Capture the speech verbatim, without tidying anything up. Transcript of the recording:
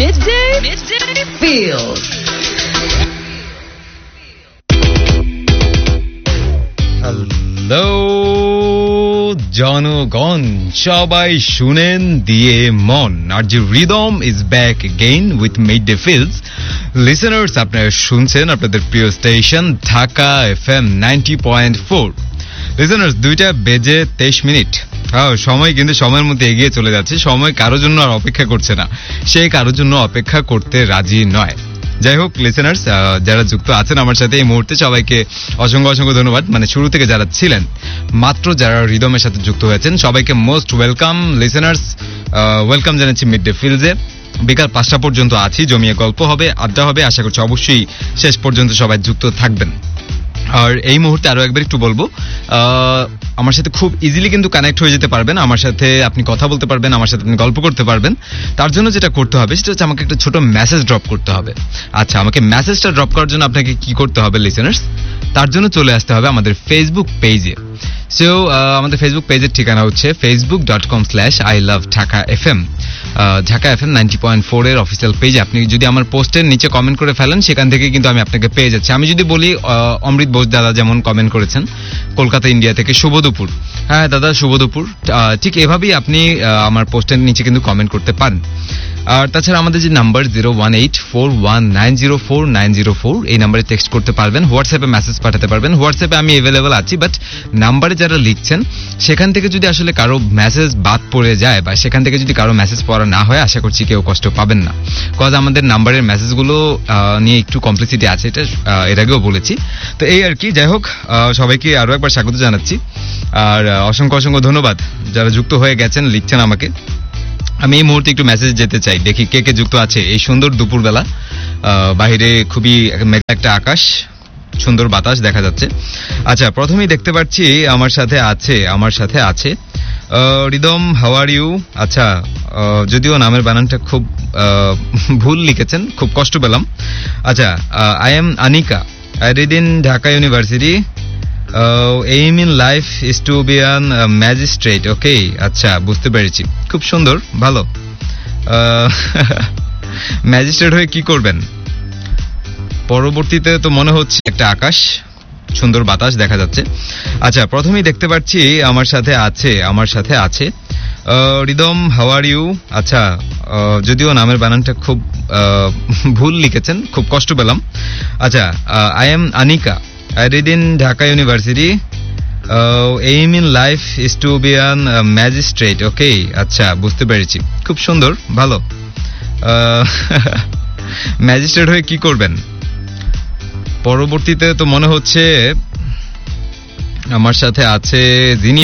Midday, Midday Feels. Hello জনগণ, সবাই শুনেন দিয়ে মন। আর যে rhythm is back again with mid day feels. Listeners, আপনারা শুনছেন আপনাদের প্রিয় station Dhaka F M ninety point four. Listeners, দুইটা বেজে তেইশ মিনিট। হ্যাঁ, সময় কিন্তু সময়ের মধ্যে এগিয়ে চলে যাচ্ছে। সময় কারোর জন্য আর অপেক্ষা করছে না, সেই কারোর জন্য অপেক্ষা করতে রাজি নয়। যাই হোক লিসেনার্স, যারা যুক্ত আছেন আমার সাথে এই মুহূর্তে, সবাইকে অসংখ্য অসংখ্য ধন্যবাদ। মানে শুরু থেকে যারা ছিলেন, মাত্র যারা রিদমের সাথে যুক্ত হয়েছেন, সবাইকে মোস্ট ওয়েলকাম। লিসেনার্স, ওয়েলকাম জানাচ্ছি মিড ডে ফিলসে। বিকাল পাঁচটা পর্যন্ত আছি, জমিয়ে গল্প হবে, আড্ডা হবে। আশা করছি অবশ্যই শেষ পর্যন্ত সবাই যুক্ত থাকবেন। আর এই মুহূর্তে আরো একবার একটু বলবো, আমার সাথে খুব ইজিলি কিন্তু কানেক্ট হয়ে যেতে পারবেন। আমার সাথে আপনি কথা বলতে পারবেন, আমার সাথে আপনি গল্প করতে পারবেন। তার জন্য যেটা করতে হবে সেটা হচ্ছে আমাকে একটা ছোট মেসেজ ড্রপ করতে হবে। আচ্ছা, আমাকে মেসেজটা ড্রপ করার জন্য আপনাকে কি করতে হবে লিসেনার্স? তার জন্য চলে আসতে হবে আমাদের ফেসবুক পেজে। সো আমাদের ফেসবুক পেজের ঠিকানা হচ্ছে Facebook dot com slash I love Dhaka F M. Dhaka F M ninety point four এর অফিসিয়াল পেজ। আপনি যদি আমার পোস্টের নিচে কমেন্ট করে ফেলেন, সেখান থেকে কিন্তু আমি আপনাকে পেয়ে যাচ্ছি। আমি যদি বলি, অমৃত বোস দাদা যেমন কমেন্ট করেছেন কলকাতা ইন্ডিয়া থেকে, শুভ দুপুর। হ্যাঁ দাদা, শুভ দুপুর। ঠিক এভাবেই আপনি আমার পোস্টের নিচে কিন্তু কমেন্ট করতে পারেন। আর তাছাড়া আমাদের যে number zero one eight four one nine zero four nine zero four, এই নাম্বারে টেক্সট করতে পারবেন, হোয়াটসঅ্যাপে মেসেজ পাঠাতে পারবেন। হোয়াটসঅ্যাপে আমি অ্যাভেলেবল আছি, বাট নাম্বারে যারা লিখছেন সেখান থেকে যদি আসলে কারো মেসেজ বাদ পড়ে যায় বা সেখান থেকে যদি কারো মেসেজ পড়া না হয়, আশা করছি কেউ কষ্ট পাবেন না। কজ আমাদের নাম্বারের মেসেজগুলো নিয়ে একটু কমপ্লিসিটি আছে, এটা এর আগেও বলেছি। তো এই আর কি। যাই হোক, সবাইকে আরো একবার স্বাগত জানাচ্ছি। আর অসংখ্য অসংখ্য ধন্যবাদ যারা যুক্ত হয়ে গেছেন, লিখছেন আমাকে। আমি এই মুহূর্তে একটু মেসেজ যেতে চাই, দেখি কে কে যুক্ত আছে এই সুন্দর দুপুরবেলা। বাহিরে খুবই মেঘা একটা আকাশ, সুন্দর বাতাস দেখা যাচ্ছে। আচ্ছা, প্রথমেই দেখতে পাচ্ছি আমার সাথে আছে আমার সাথে আছে রিদম, হাউ আর ইউ? আচ্ছা, যদিও নামের বানানটা খুব ভুল লিখেছেন, খুব কষ্ট পেলাম। আচ্ছা, I am Anika, I read in Dhaka university. Aim in life is two be an magistrate. ওকে, আচ্ছা, বুঝতে পেরেছি। খুব সুন্দর, ভালো। ম্যাজিস্ট্রেট হয়ে কি করবেন? পরবর্তীতে তো মনে হচ্ছে একটা আকাশ, সুন্দর বাতাস দেখা যাচ্ছে। আচ্ছা, প্রথমেই দেখতে পাচ্ছি আমার সাথে আছে আমার সাথে আছে রিদম, হাউ আর ইউ? আচ্ছা, যদিও নামের বানানটা খুব ভুল লিখেছেন, খুব কষ্ট পেলাম। আচ্ছা, I am Anika, I read in Dhaka University. Uh, aim in life is to be an uh, magistrate. Okay, আচ্ছা, বুঝতে পেরেছি। খুব সুন্দর, ভালো। ম্যাজিস্ট্রেট হয়ে কি করবেন? পরবর্তীতে তো মনে হচ্ছে আমার সাথে আছে যিনি